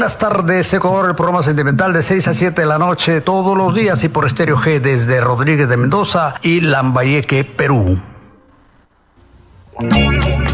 buenas tardes, Ecuador, el programa sentimental de 6 a 7 de la noche todos los días y por Estéreo G desde Rodríguez de Mendoza y Lambayeque, Perú.